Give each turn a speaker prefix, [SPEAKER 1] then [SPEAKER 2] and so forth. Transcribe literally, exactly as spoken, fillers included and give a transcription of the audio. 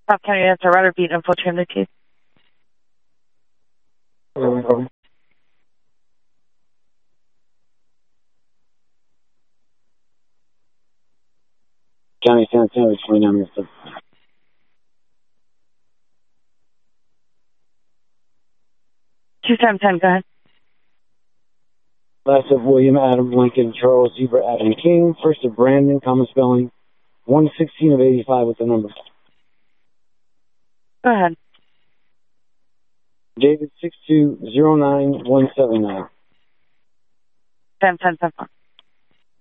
[SPEAKER 1] Top County answer, right or beat, info transit case.
[SPEAKER 2] Okay. County San Sandwich, twenty-nine minutes.
[SPEAKER 1] Two times ten, go ahead.
[SPEAKER 2] Last of William Adam Lincoln Charles Zebra Adam King. First of Brandon, common spelling. one sixteen of eighty-five with the number.
[SPEAKER 1] Go ahead.
[SPEAKER 2] David six two zero nine one seven nine.
[SPEAKER 1] ten ten ten.